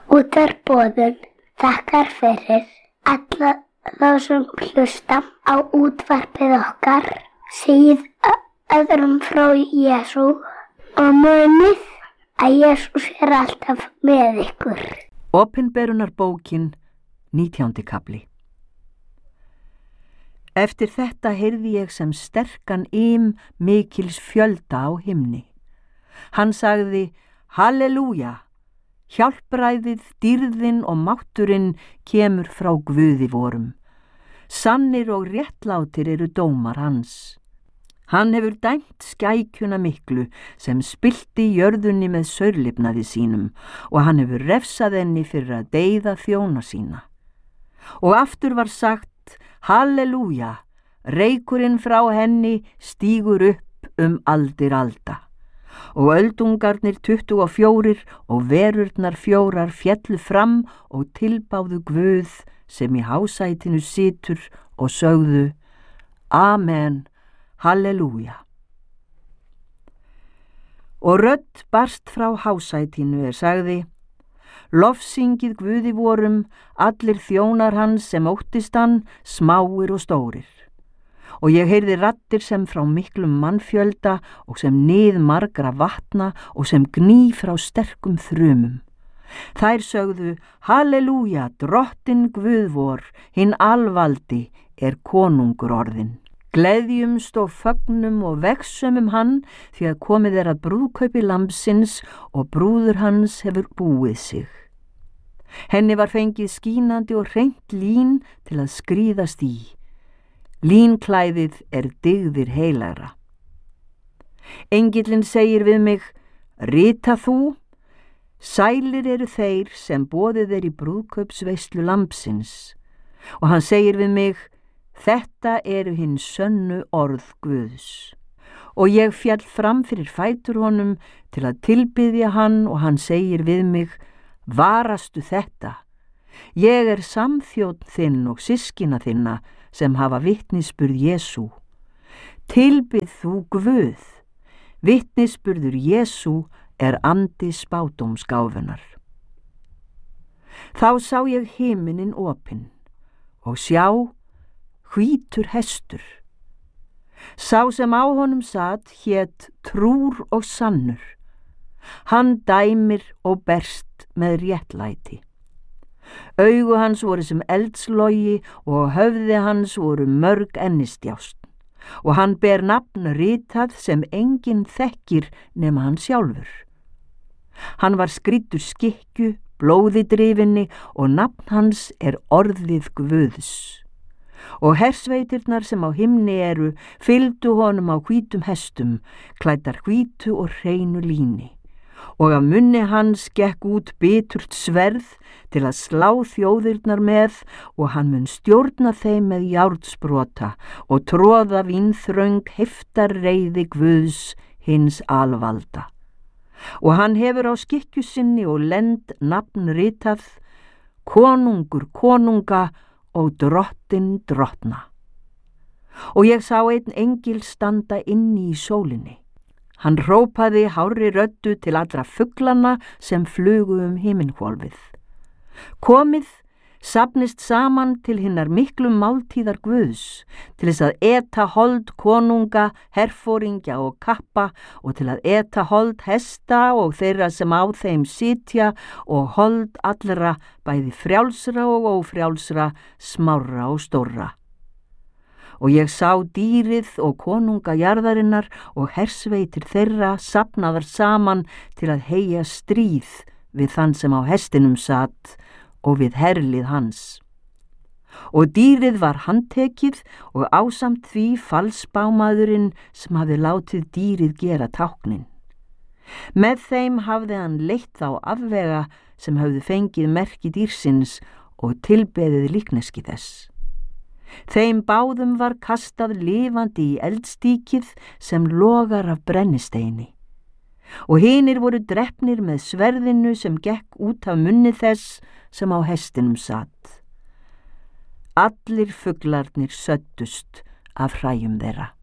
Útvarpsboðun þakkar fyrir alla þá sem hlusta á útvarpið okkar, segið öðrum frá Jesú og munið að Jesús alltaf með ykkur. Opinberunarbókin, 19. kafli. Eftir þetta heyrði ég sem sterkan mikils fjölda á himni. Hann sagði: Halleluja! Hjálpræðið, dýrðin og mátturinn kemur frá Guði vorum. Sannir og réttlátir eru dómar hans. Hann hefur dæmt skækjuna miklu sem spillti jörðunni með saurlifnaði sínum og hann hefur refsað henni fyrir að deyða þjóna sína. Og aftur var sagt: Halleluja! Reykurinn frá henni stígur upp aldir alda. Og öldungarnir 24 og verurnar 4 féllu fram og tilbáðu Guð sem í hásætinu situr og sögðu: Amen, halleluja. Og rödd barst frá hásætinu sagði: Lofsyngið Guði vorum, allir þjónar hans sem óttist hann, smáir og stórir. Og ég heyrði raddir sem frá miklum mannfjölda og sem nið margra vatna og sem gný frá sterkum þrumum. Þær sögðu: Halleluja, drottin Guð vor, hinn alvaldi konungur orðinn. Gleðjumst og fögnum og vegsumum hann, því að komið að brúðkaupi lambsins og brúður hans hefur búið sig. Henni var fengið skínandi og hreint lín til að skríðast í. Línklæðið dygðir heilagra. Engillinn segir við mig: Rita þú, sælir eru þeir sem boðið í brúðkaupsveislu lambsins. Og hann segir við mig: Þetta eru hinn sönnu orð Guðs. Og ég fjall fram fyrir fætur honum til að tilbiðja hann og hann segir við mig: Varastu þetta? Ég samþjónn þinn og systkina þinna sem hafa vitnisburð Jesú. Tilbið þú Guð. Vitnisburður Jesú andi spádómsgáfunnar. Þá sá ég himinin opinn og sjá, hvítur hestur. Sá sem á honum sat hét Trúr og sannur. Hann dæmir og berst með réttlæti. Augu hans voru sem eldslogi og höfði hans voru mörg ennistjást. Og hann ber nafn ritað sem enginn þekkir nema hann sjálfur. Hann var skrýddur skikkju, blóði drifinni og nafn hans orðið Guðs. Og hersveitirnar sem á himni fylgdu honum á hvítum hestum, klæddar hvítu og hreinu líni. Og af munni hans gekk út biturt sverð til að slá þjóðirnar með, og hann mun stjórna þeim með járnsprota og troða vínþröng heftarreiði Guðs hins alvalda. Og hann hefur á skikkju sinni og lend nafn ritað: Konungur konunga og drottin drottna. Og ég sá einn engil standa inni í sólinni. Hann hrópaði hárri röddu til allra fuglana sem flugu himinhvolfið: Komið, safnist saman til hinnar miklu máltíðar Guðs, til þess að eta hold konunga, herforingja og kappa, og til að eta hold hesta og þeirra sem á þeim sitja, og hold allra, bæði frjálsra og ófrjálsra, smárra og stórra. Og ég sá dýrið og konunga jarðarinnar og hersveitir þeirra safnaðar saman til að heyja stríð við þann sem á hestinum sat og við herlið hans. Og dýrið var handtekið og ásamt því falsbámaðurinn sem hafði látið dýrið gera táknin. Með þeim hafði hann leitt þá afvega sem hafði fengið merki dýrsins og tilbeðið líkneski þess. Þeim báðum var kastað lifandi í eldstíkið sem logar af brennisteini. Og hinir voru drepnir með sverðinu sem gekk út af munni þess sem á hestinum sat. Allir fuglarnir söddust af hræjum þeirra.